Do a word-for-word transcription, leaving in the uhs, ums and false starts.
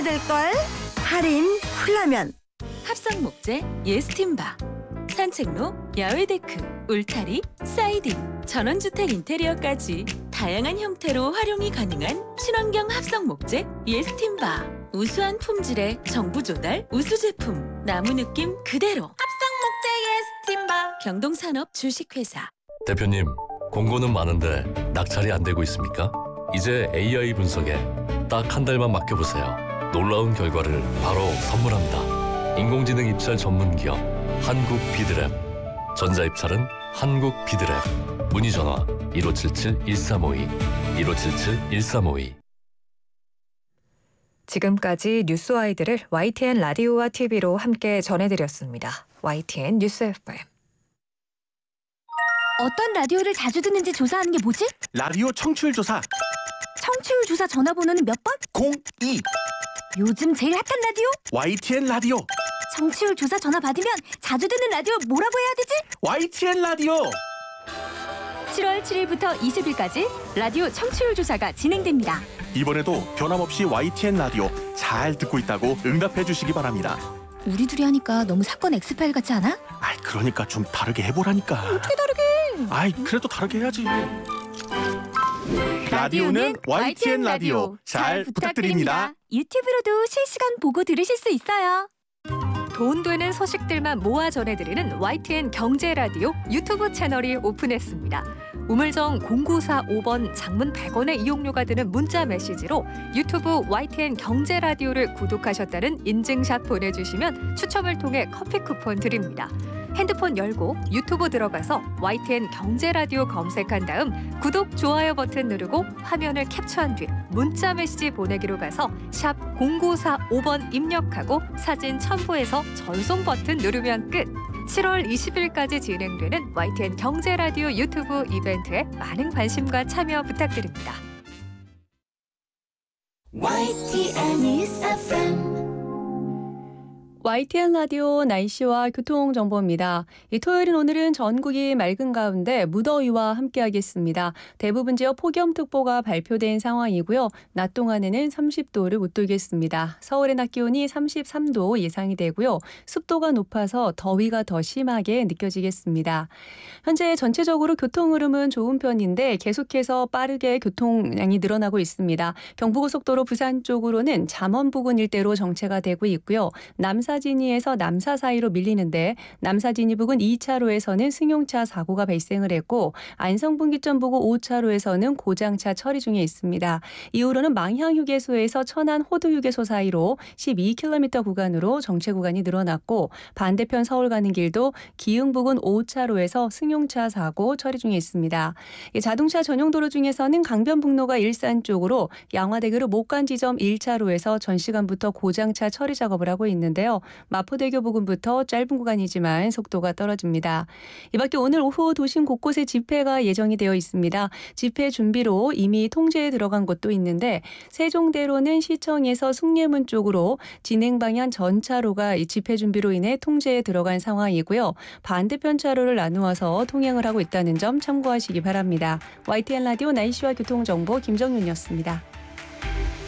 만들걸? 할인 훌라면. 합성 목재 예스팀바, 산책로, 야외 데크, 울타리, 사이딩, 전원주택 인테리어까지 다양한 형태로 활용이 가능한 친환경 합성 목재 예스팀바. 우수한 품질의 정부 조달 우수 제품, 나무 느낌 그대로. 합성 목재 예스팀바. 경동산업 주식회사. 대표님, 공고는 많은데 낙찰이 안 되고 있습니까? 이제 에이아이 분석에 딱 한 달만 맡겨보세요. 놀라운 결과를 바로 선물합니다. 인공지능 입찰 전문 기업 한국 비드랩. 전자입찰은 한국 비드랩. 문의 전화 일오칠칠 일삼오이 일오칠칠 일삼오이. 지금까지 뉴스와이드를 와이티엔 라디오와 티비로 함께 전해드렸습니다. 와이티엔 뉴스 에프엠. 어떤 라디오를 자주 듣는지 조사하는 게 뭐지? 라디오 청취율 조사. 청취율 조사 전화번호는 몇 번? 공이. 요즘 제일 핫한 라디오? 와이티엔 라디오. 청취율 조사 전화 받으면 자주 듣는 라디오 뭐라고 해야 되지? 와이티엔 라디오. 칠월 칠일부터 이십일까지 라디오 청취율 조사가 진행됩니다. 이번에도 변함없이 와이티엔 라디오 잘 듣고 있다고 응답해 주시기 바랍니다. 우리 둘이 하니까 너무 사건 엑스파일 같지 않아? 아이, 그러니까 좀 다르게 해보라니까. 어떻게 다르게? 아이, 그래도 다르게 해야지. 라디오는 와이티엔 라디오 잘 부탁드립니다. 유튜브로도 실시간 보고 들으실 수 있어요. 돈 되는 소식들만 모아 전해드리는 와이티엔 경제라디오 유튜브 채널이 오픈했습니다. 우물정 공구사오 번 장문 백 원의 이용료가 드는 문자 메시지로 유튜브 와이티엔 경제라디오를 구독하셨다는 인증샷 보내주시면 추첨을 통해 커피 쿠폰 드립니다. 핸드폰 열고 유튜브 들어가서 와이티엔 경제라디오 검색한 다음 구독, 좋아요 버튼 누르고 화면을 캡처한 뒤 문자 메시지 보내기로 가서 샵 공구사오 번 입력하고 사진 첨부해서 전송 버튼 누르면 끝. 칠월 이십일까지 진행되는 와이티엔 경제라디오 유튜브 이벤트에 많은 관심과 참여 부탁드립니다. 와이티엔 News 에프엠. 와이티엔 라디오 날씨와 교통정보입니다. 이 토요일인 오늘은 전국이 맑은 가운데 무더위와 함께하겠습니다. 대부분 지역 폭염특보가 발표된 상황이고요. 낮 동안에는 삼십 도를 웃돌겠습니다. 서울의 낮 기온이 삼십삼 도 예상이 되고요. 습도가 높아서 더위가 더 심하게 느껴지겠습니다. 현재 전체적으로 교통 흐름은 좋은 편인데 계속해서 빠르게 교통량이 늘어나고 있습니다. 경부고속도로 부산 쪽으로는 잠원 부근 일대로 정체가 되고 있고요. 남사진이에서 남사 사이로 밀리는데 남사진이 부근 이 차로에서는 승용차 사고가 발생을 했고 안성분기점 부근 오 차로에서는 고장차 처리 중에 있습니다. 이후로는 망향휴게소에서 천안 호두휴게소 사이로 십이 킬로미터 구간으로 정체 구간이 늘어났고 반대편 서울 가는 길도 기흥 부근 오 차로에서 승용차 사고 처리 중에 있습니다. 자동차 전용 도로 중에서는 강변북로가 일산 쪽으로 양화대교로 목간 지점 일 차로에서 전 시간부터 고장차 처리 작업을 하고 있는데요. 마포대교 부근부터 짧은 구간이지만 속도가 떨어집니다. 이 밖에 오늘 오후 도심 곳곳에 집회가 예정이 되어 있습니다. 집회 준비로 이미 통제에 들어간 곳도 있는데 세종대로는 시청에서 숭례문 쪽으로 진행 방향 전차로가 이 집회 준비로 인해 통제에 들어간 상황이고요. 반대편 차로를 나누어서 통행을 하고 있다는 점 참고하시기 바랍니다. 와이티엔 라디오 날씨와 교통정보 김정윤이었습니다.